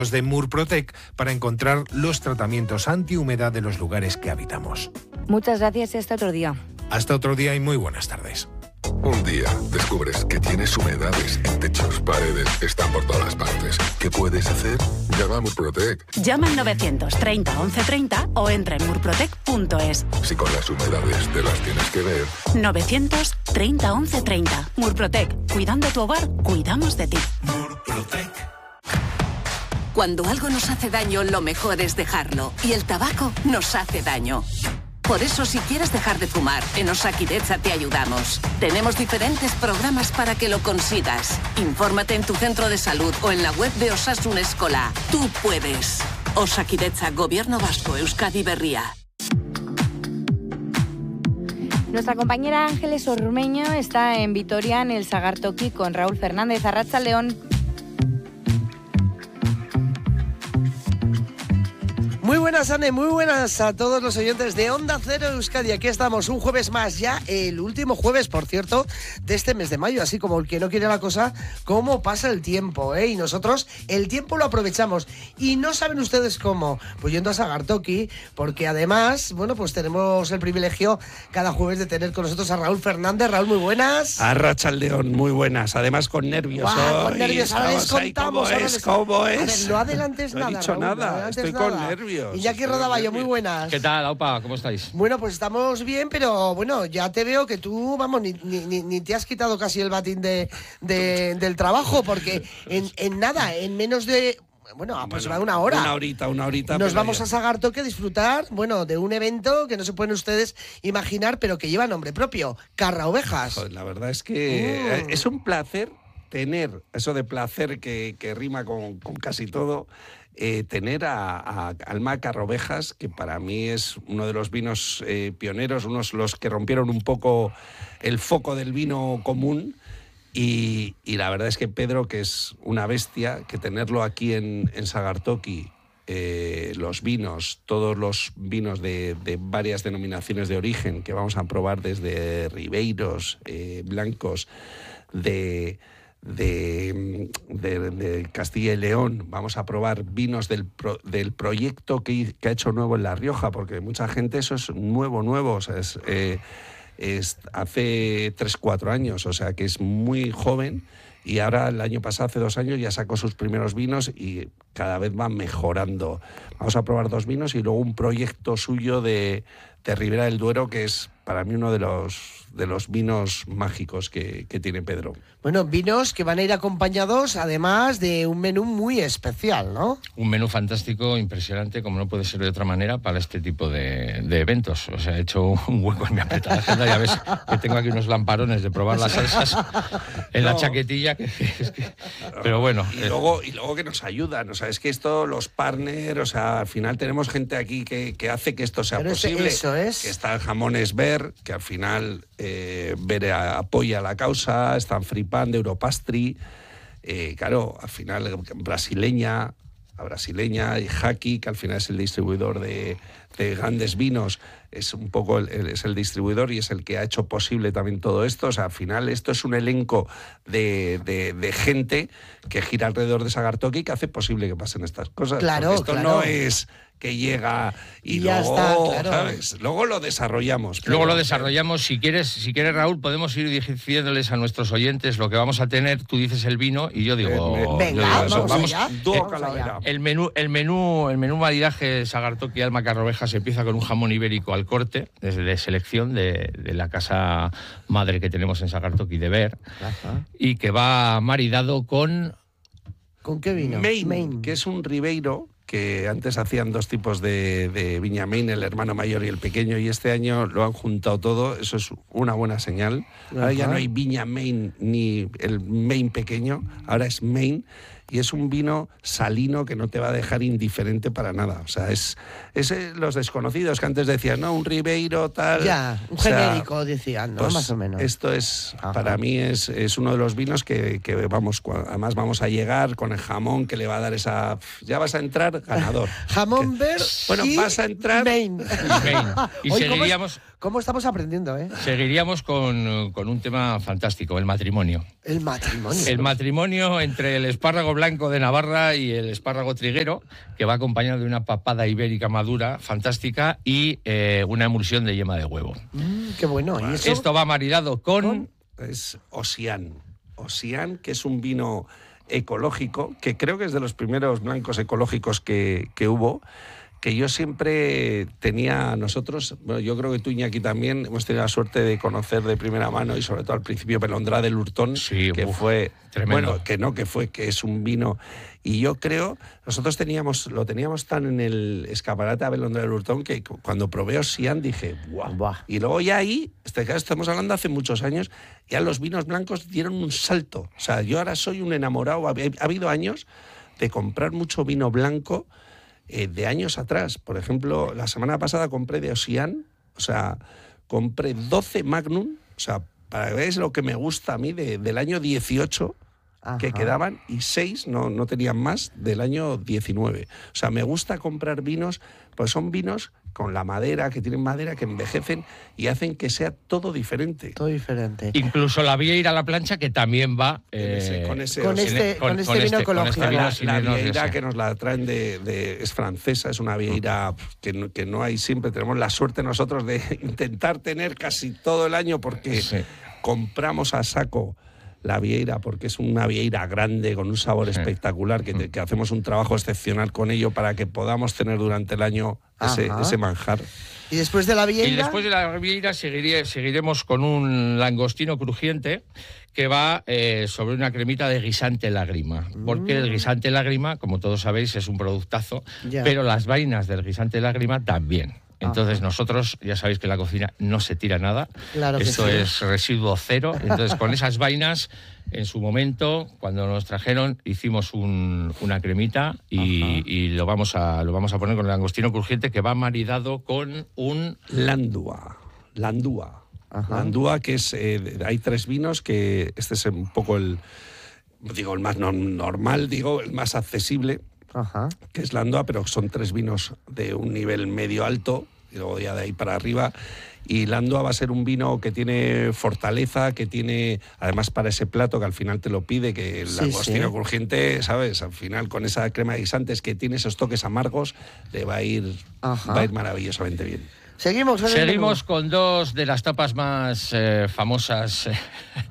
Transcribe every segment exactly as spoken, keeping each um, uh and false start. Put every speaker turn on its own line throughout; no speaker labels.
de Murprotec para encontrar los tratamientos antihumedad de los lugares que habitamos.
Muchas gracias y hasta otro día.
Hasta otro día y muy buenas tardes.
Un día descubres que tienes humedades en techos, paredes, están por todas partes. ¿Qué puedes hacer? Llama a Murprotec.
Llama al novecientos treinta once treinta o entra en murprotec punto es.
Si con las humedades te las tienes que ver.
novecientos treinta once treinta. Murprotec. Cuidando tu hogar, cuidamos de ti.
Murprotec.
Cuando algo nos hace daño, lo mejor es dejarlo. Y el tabaco nos hace daño. Por eso, si quieres dejar de fumar, en Osakidetza te ayudamos. Tenemos diferentes programas para que lo consigas. Infórmate en tu centro de salud o en la web de Osasun Eskola. Tú puedes. Osakidetza, Gobierno Vasco, Euskadi Berria.
Nuestra compañera Ángeles Ormeño está en Vitoria, en el Sagartoki, con Raúl Fernández. Arratsaldeon.
Muy buenas, Anne, muy buenas a todos los oyentes de Onda Cero Euskadi. Aquí estamos un jueves más, ya el último jueves, por cierto, de este mes de mayo. Así como el que no quiere la cosa, cómo pasa el tiempo, ¿eh? Y nosotros el tiempo lo aprovechamos. Y no saben ustedes cómo, pues yendo a Sagartoki, porque además, bueno, pues tenemos el privilegio cada jueves de tener con nosotros a Raúl Fernández. Raúl, muy buenas.
Arratsaldeon, muy buenas. Además con nervios.
Guau, con nervios, ahora les contamos.
¿Cómo
ahora
es?
les...
¿Cómo es?
A ver, no adelantes
no
nada,
he dicho
Raúl,
nada,
no adelantes
estoy
nada.
con nervios.
Iñaki Rodaballo, muy buenas.
¿Qué tal, Aupa? ¿Cómo estáis?
Bueno, pues estamos bien, pero bueno, ya te veo que tú, vamos, ni, ni, ni te has quitado casi el batín de, de, del trabajo, porque en, en nada, en menos de... Bueno, aproximadamente una hora.
Una horita, una horita.
Nos vamos
ya.
a Sagartoki a disfrutar, bueno, de un evento que no se pueden ustedes imaginar, pero que lleva nombre propio, Carra Ovejas.
Joder, la verdad es que mm. es un placer tener, eso de placer que, que rima con, con casi todo, eh, tener a, a Alma Carra Ovejas, que para mí es uno de los vinos eh, pioneros, unos los que rompieron un poco el foco del vino común. Y, y la verdad es que Pedro, que es una bestia, que tenerlo aquí en, en Sagartoki, eh, los vinos, todos los vinos de, de varias denominaciones de origen que vamos a probar desde ribeiros, eh, blancos, de, de, de, de Castilla y León, vamos a probar vinos del, pro, del proyecto que, que ha hecho nuevo en La Rioja, porque mucha gente eso es nuevo, nuevo, o sea, es... Eh, Es hace tres, cuatro años, o sea que es muy joven y ahora el año pasado, hace dos años, ya sacó sus primeros vinos y cada vez va mejorando. Vamos a probar dos vinos y luego un proyecto suyo de, de Ribera del Duero que es para mí uno de los, de los vinos mágicos que, que tiene Pedro.
Bueno, vinos que van a ir acompañados además de un menú muy especial, ¿no?
Un menú fantástico, impresionante, como no puede ser de otra manera, para este tipo de, de eventos. O sea, he hecho un hueco en mi apretada agenda, ya ves que tengo aquí unos lamparones de probar las salsas en no. la chaquetilla. Que, es que, pero bueno.
Y luego, y luego que nos ayudan, o sea, es que esto, los partners, o sea, al final tenemos gente aquí que, que hace que esto sea
pero
posible.
Eso es.
Que está el jamón Esber, que al final eh, Ver apoya la causa, está en Fripan de Europastri, eh, claro, al final brasileña, a brasileña y Jaki, que al final es el distribuidor de, de grandes vinos, es un poco el, el, es el distribuidor y es el que ha hecho posible también todo esto. O sea, al final esto es un elenco de, de, de gente que gira alrededor de Sagartoki que hace posible que pasen estas cosas.
Claro,
esto
claro.
no es que llega y,
y
luego,
está, claro.
¿sabes? Luego lo desarrollamos.
Luego lo desarrollamos. Si quieres, si quieres, Raúl, podemos ir diciéndoles a nuestros oyentes lo que vamos a tener. Tú dices el vino y yo digo...
Eh, venga,
yo digo,
vamos,
vamos
allá.
Vamos allá. El menú, el menú, el menú maridaje Sagartoki Alma Carra Ovejas empieza con un jamón ibérico al corte, desde de selección de, de la casa madre que tenemos en Sagartoki de Ver, Ajá. y que va maridado con...
¿Con qué vino?
Maine,
Maine.
que es un ribeiro que antes hacían dos tipos de, de viña Maine, el hermano mayor y el pequeño, y este año lo han juntado todo. Eso es una buena señal. Ahora Ajá. ya no hay viña Maine ni el Maine pequeño, ahora es Maine. Y es un vino salino que no te va a dejar indiferente para nada. O sea, es, es los desconocidos que antes decían, no, un ribeiro, tal...
Ya, un
o sea,
genérico decían, ¿no?
Pues
más o menos.
Esto es,
Ajá.
para mí, es, es uno de los vinos que, que vamos, además vamos a llegar con el jamón que le va a dar esa... Ya vas a entrar ganador.
Jamón
que,
Ver
Bueno,
y
vas a entrar...
Maine.
Maine.
Y
Oye,
seguiríamos...
¿cómo, es, ¿Cómo estamos aprendiendo, eh?
Seguiríamos con, con un tema fantástico, el matrimonio.
El matrimonio.
El matrimonio entre el espárrago blanco blanco de Navarra y el espárrago triguero, que va acompañado de una papada ibérica madura, fantástica, y eh, una emulsión de yema de huevo.
Mm, qué bueno. ¿Y eso?
Esto va maridado con...
con es Ossian. Ossian, que es un vino ecológico, que creo que es de los primeros blancos ecológicos que, que hubo, que yo siempre tenía, nosotros, bueno, yo creo que tú, Iñaki, también hemos tenido la suerte de conocer de primera mano, y sobre todo al principio Pelondrá del Hurtón,
sí,
que
uf,
fue,
tremendo.
bueno, que no, que fue, que es un vino, y yo creo, nosotros teníamos, lo teníamos tan en el escaparate a Pelondrá del Hurtón, que cuando probé Ossian dije, ¡guau!
Buah.
Y luego ya ahí, este caso estamos hablando hace muchos años, ya los vinos blancos dieron un salto. O sea, yo ahora soy un enamorado, ha, ha habido años de comprar mucho vino blanco, Eh, de años atrás. Por ejemplo, la semana pasada compré de Ossian, o sea, compré doce Magnum, o sea, para que veáis lo que me gusta a mí de, del año dieciocho,
Ajá.
que quedaban, y seis, no, no tenían más, del año diecinueve. O sea, me gusta comprar vinos, pues son vinos con la madera, que tienen madera, que envejecen y hacen que sea todo diferente.
Todo diferente.
Incluso la Vieira a la plancha, que también va...
Eh, ese, con ese,
con este, con, con este vino
este,
ecológico.
Con este
la,
vino sin
la
vinos de
vieira
ese.
que nos la traen de, de es francesa, es una vieira que no, que no hay siempre. Tenemos la suerte nosotros de intentar tener casi todo el año, porque
Sí.
compramos a saco la vieira, porque es una vieira grande con un sabor
Sí.
espectacular, que, te, que hacemos un trabajo excepcional con ello para que podamos tener durante el año ese,
Ajá.
ese manjar.
Y después de la Vieira...
Y después de la Vieira seguiré, seguiremos con un langostino crujiente que va eh, sobre una cremita de guisante lágrima. Porque el guisante lágrima, como todos sabéis, es un productazo,
Ya.
pero las vainas del guisante lágrima también. Entonces
Ajá.
nosotros, ya sabéis que en la cocina no se tira nada.
Claro que
Esto
sí.
es residuo cero. Entonces con esas vainas, en su momento, cuando nos trajeron, hicimos un- una cremita y, y lo, vamos a, lo vamos a poner con el langostino crujiente, que va maridado con un...
Landua. Landua.
Ajá.
Landua, que es... eh, hay tres vinos, que este es un poco el... Digo, el más no- normal, digo, el más accesible,
Ajá.
que es Landua, pero son tres vinos de un nivel medio alto, y luego ya de ahí para arriba. Y Landua va a ser un vino que tiene fortaleza, que tiene, además para ese plato que al final te lo pide, que el
Sí,
langostino
sí.
crujiente, ¿sabes? Al final con esa crema de guisantes que tiene esos toques amargos, le va a ir,
Ajá.
va a ir maravillosamente bien.
Seguimos. con el
Seguimos
menú.
con dos de las tapas más eh, famosas eh,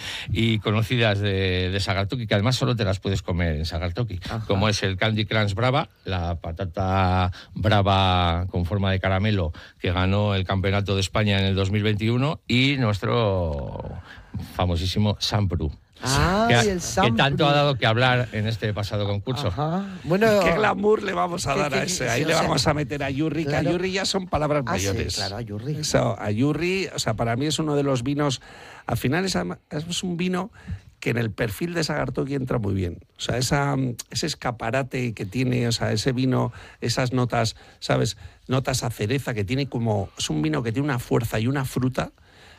y conocidas de, de Sagartoki, que además solo te las puedes comer en Sagartoki,
Ajá.
como es el Candy Crunch Brava, la patata brava con forma de caramelo que ganó el Campeonato de España en el dos mil veintiuno, y nuestro famosísimo Sampru.
Ay,
que, ha-
el
que
Sampru.
tanto ha dado que hablar en este pasado concurso.
Ajá. Bueno,
¿Qué glamour le vamos a
¿Qué-
dar
qué-
a ese?
sí,
Ahí
o
le
sea,
vamos a meter a Yurri, que
claro.
a Yurri ya son palabras
Ah, sí,
mayores.
claro, a Yurri.
Eso, a Yurri, o sea, para mí es uno de los vinos, al final es, ama- es un vino que en el perfil de Sagartoki entra muy bien. O sea, esa, ese escaparate que tiene, o sea, ese vino, esas notas, ¿sabes? Notas a cereza que tiene como... Es un vino que tiene una fuerza y una fruta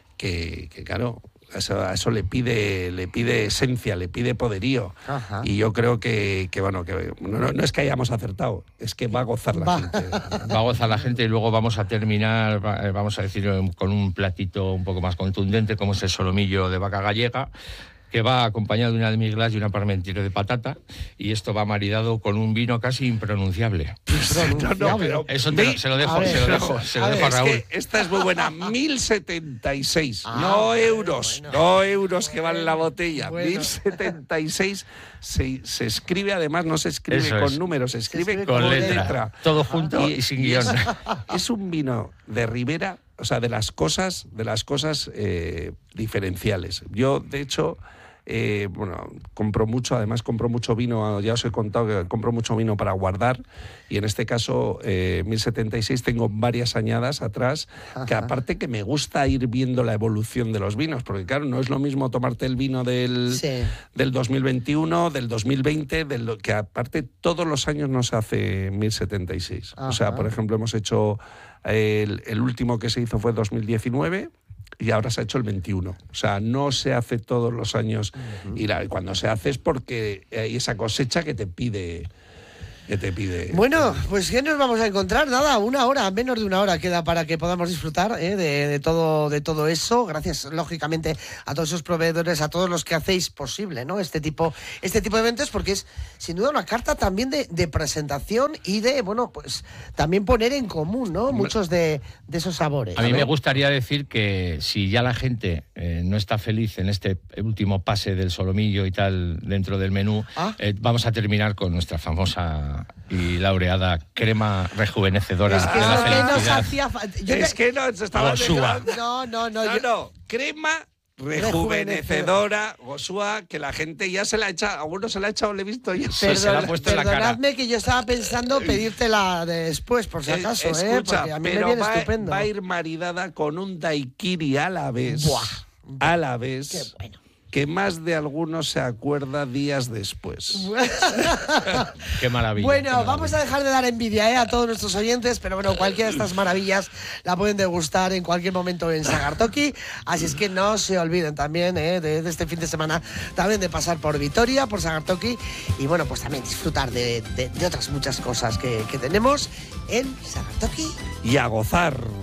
que, que claro... Eso, a eso le pide, le pide esencia, le pide poderío.
Ajá.
Y yo creo que, que bueno, que no, no- no es que hayamos acertado, es que va a gozar la
Va.
gente.
Va a gozar la gente, y luego vamos a terminar, va- eh, vamos a decir, eh, con un platito un poco más contundente, como es el solomillo de vaca gallega, que va acompañado de una demi-glace y una parmentier de patata, y esto va maridado con un vino casi impronunciable.
No, no, pero
Eso te lo- se lo
A
dejo,
ver,
se lo dejo, se lo
a
dejo
ver,
a
es
Raúl.
que esta es muy buena, mil setenta y seis,
Ah,
no
bueno,
euros,
bueno.
no euros que vale la botella,
Bueno.
mil setenta y seis, se, se escribe, además no se escribe
Eso
con
es.
números, se escribe,
escribe
Con
con
letra,
letra.
todo junto
Y-
y sin
y
guión.
Es, es un vino de Ribera, o sea, de las cosas, de las cosas eh, diferenciales. Yo, de hecho, eh, bueno, compro mucho, además compro mucho vino, ya os he contado que compro mucho vino para guardar, y en este caso, eh, mil setenta y seis, tengo varias añadas atrás, que
Ajá.
aparte que me gusta ir viendo la evolución de los vinos, porque claro, no es lo mismo tomarte el vino del,
Sí.
del dos mil veintiuno, del dos mil veinte, del, que aparte todos los años no se hace mil setenta y seis. O sea,
Ajá.
por ejemplo, hemos hecho, el, el último que se hizo fue dos mil diecinueve, y ahora se ha hecho el veintiuno. O sea, no se hace todos los años. Y la- cuando se hace es porque hay esa cosecha que te pide que te pide.
Bueno, pues ¿qué nos vamos a encontrar? Nada, una hora, menos de una hora queda para que podamos disfrutar ¿eh? de, de, todo, de todo eso. Gracias, lógicamente, a todos esos proveedores, a todos los que hacéis posible, ¿no? Este tipo, este tipo de eventos, porque es sin duda una carta también de, de presentación y de, bueno, pues también poner en común, ¿no? Muchos de, de esos sabores.
A mí me gustaría decir que si ya la gente eh, no está feliz en este último pase del solomillo y tal dentro del menú, ¿Ah? eh, vamos a terminar con nuestra famosa y laureada crema rejuvenecedora
es que
de la
es
felicidad.
Que nos hacía fa- Yo
es
te...
que no, se estaba
Gosúa.
No, no, no.
No,
yo...
no, crema rejuvenecedora, Gosúa, que la gente ya se la ha echado, algunos se la ha echado, le he visto yo.
Se, se la ha puesto en la cara.
Perdonadme que yo estaba pensando pedírtela después, por si acaso,
Escucha,
¿eh? Porque a mí
pero
me viene
va,
estupendo.
va a ir maridada con un daiquiri a la vez.
Buah.
A la vez.
Qué bueno.
Que más de alguno se acuerda días después.
Qué maravilla.
Bueno,
qué maravilla.
vamos a dejar de dar envidia ¿eh? a todos nuestros oyentes, pero bueno, cualquiera de estas maravillas la pueden degustar en cualquier momento en Sagartoki, así es que no se olviden también ¿eh? de, de este fin de semana, también de pasar por Vitoria, por Sagartoki, y bueno, pues también disfrutar de, de, de otras muchas cosas que, que tenemos en Sagartoki.
Y a gozar.